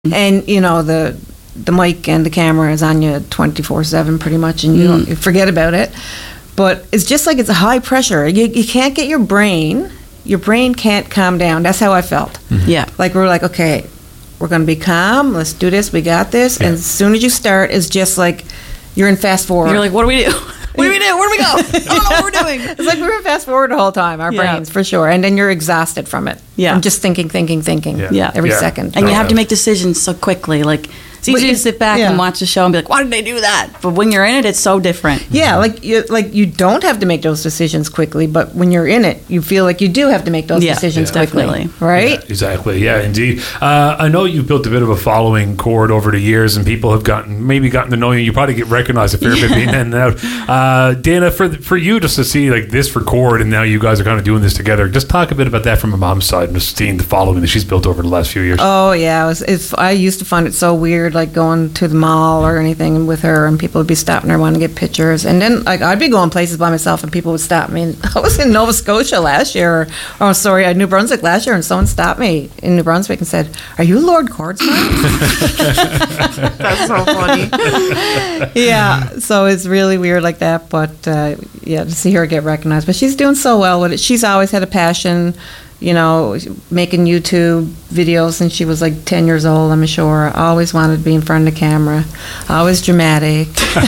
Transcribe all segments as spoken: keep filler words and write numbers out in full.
And, you know, the the mic and the camera is on you twenty-four seven pretty much, and you don't you forget about it. But it's just like it's a high pressure. You, you can't get your brain, your brain can't calm down. That's how I felt. Mm-hmm. Yeah. Like we're like, okay, we're going to be calm. Let's do this. We got this. Yeah. And as soon as you start, it's just like you're in fast forward. You're like, what do we do? What do we do? Where do we go? I don't know what we're doing. It's like we're in fast forward the whole time, our yeah. brains, for sure. And then you're exhausted from it. Yeah. From just thinking, thinking, thinking. Yeah. yeah. Every yeah. second. And you have to make decisions so quickly. Like, it's easy to sit back yeah. and watch the show and be like, why did they do that? But when you're in it, it's so different. Yeah, like you, like you don't have to make those decisions quickly, but when you're in it, you feel like you do have to make those yeah. decisions yeah. quickly. Definitely. Right? Yeah, exactly. Yeah, indeed. Uh, I know you've built a bit of a following, Cord, over the years, and people have gotten maybe gotten to know you. You probably get recognized a fair bit being in and out. Uh, Dana, for for you just to see like this for Cord, and now you guys are kind of doing this together, just talk a bit about that from a mom's side and just seeing the following that she's built over the last few years. Oh, yeah. It was, it's, I used to find it so weird, like going to the mall or anything with her, and people would be stopping her wanting to get pictures. And then like I'd be going places by myself, and people would stop me. And I was in Nova Scotia last year, or oh, sorry, uh, New Brunswick last year, and someone stopped me in New Brunswick and said, "Are you Lord Cord's mom?" That's so funny. Yeah, so it's really weird like that. But uh, yeah, to see her get recognized, but she's doing so well with it. She's always had a passion, you know, making YouTube videos since she was like ten years old, I'm sure. Always wanted to be in front of the camera. Always dramatic.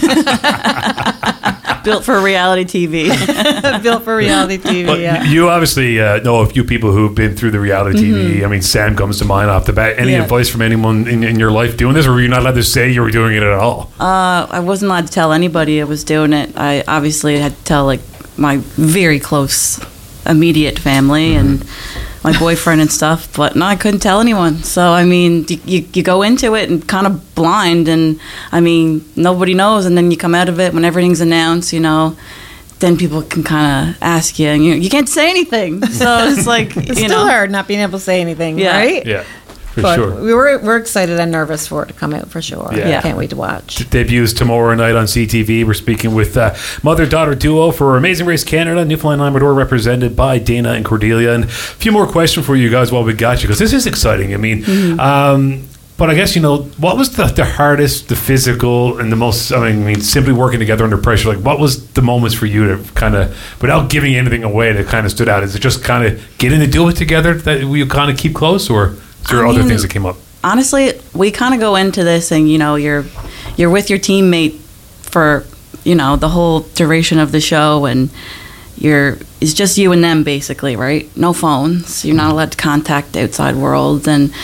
Built for reality T V. Built for reality T V, well, yeah. You obviously uh, know a few people who've been through the reality mm-hmm. T V. I mean, Sam comes to mind off the bat. Any yeah. advice from anyone in, in your life doing this, or were you not allowed to say you were doing it at all? Uh, I wasn't allowed to tell anybody I was doing it. I obviously had to tell, like, my very close immediate family mm-hmm. and my boyfriend and stuff, but no, I couldn't tell anyone. So I mean, you you go into it and kind of blind, and I mean, nobody knows, and then you come out of it when everything's announced, you know, then people can kind of ask you, and you you can't say anything. So it's like it's you still know, hard not being able to say anything, yeah. right? Yeah. For but sure. we were we're excited and nervous for it to come out for sure. Yeah. yeah. Can't wait to watch. It debuts tomorrow night on C T V. We're speaking with uh, mother-daughter duo for Amazing Race Canada, Newfoundland and Labrador, represented by Dana and Cordelia. And a few more questions for you guys while we got you, because this is exciting. I mean, mm-hmm. um, but I guess, you know, what was the, the hardest, the physical, and the most, I mean, I mean, simply working together under pressure? Like, what was the moments for you to kind of, without giving anything away, that kind of stood out? Is it just kind of getting to do it together that you kind of keep close, or is there I other mean, things that came up? Honestly, we kind of go into this and, you know, you're you're with your teammate for, you know, the whole duration of the show, and you're it's just you and them basically, right? No phones. You're not allowed to contact the outside world, and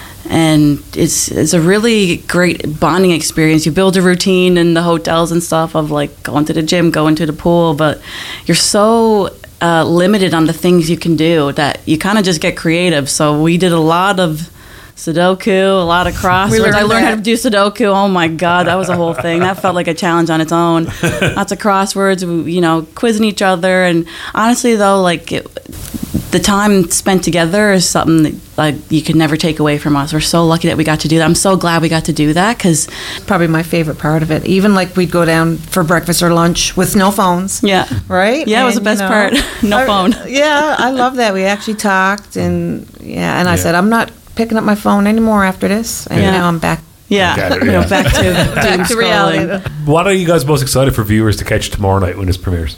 and it's it's a really great bonding experience. You build a routine in the hotels and stuff of like going to the gym, going to the pool, but you're so uh, limited on the things you can do that you kind of just get creative. So we did a lot of Sudoku, a lot of crosswords. learned I learned that. how to do Sudoku. Oh my God, that was a whole thing. That felt like a challenge on its own. Lots of crosswords, you know, quizzing each other. And honestly, though, like it, the time spent together is something that like you can never take away from us. We're so lucky that we got to do that. I'm so glad we got to do that, because probably my favorite part of it. Even like we'd go down for breakfast or lunch with no phones. Yeah, right. Yeah, and, it was the best you know, part. No I, phone. Yeah, I love that. We actually talked, and yeah, and I yeah. said I'm not picking up my phone anymore after this, and yeah. now I'm back. Yeah, it, you yeah. know, back to back to reality. What are you guys most excited for viewers to catch tomorrow night when this premieres?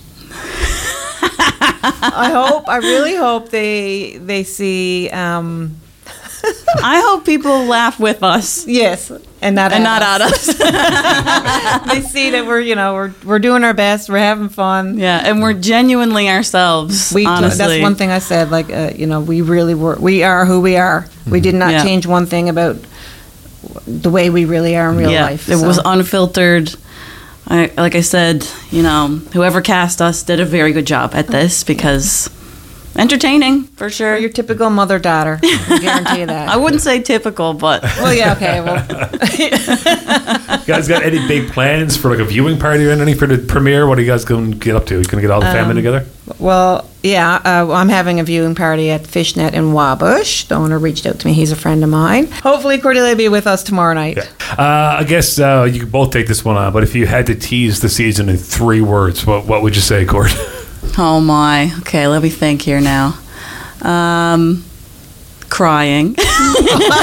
I hope, I really hope they they see. Um, I hope people laugh with us. Yes, and not and at not us. at us. They see that we're you know we're we're doing our best, we're having fun. Yeah, and we're genuinely ourselves. We honestly, that's one thing I said. Like uh, you know, we really were. We are who we are. Mm-hmm. We did not yeah. change one thing about the way we really are in real yeah, life. It so. was unfiltered. I, like I said, you know, whoever cast us did a very good job at this, because entertaining for sure. Your typical mother-daughter, I guarantee you that. I wouldn't say typical, but well, yeah, okay. Well, you guys got any big plans for like a viewing party or anything for the premiere? What are you guys going to get up to? You going to get all the family um, together? Well, yeah, uh, I'm having a viewing party at Fishnet in Wabush. The owner reached out to me. He's a friend of mine. Hopefully, Cordelia will be with us tomorrow night. Yeah. Uh, I guess uh, you could both take this one on, but if you had to tease the season in three words, what what would you say, Cord? Oh my. Okay, let me think here now. Um, crying.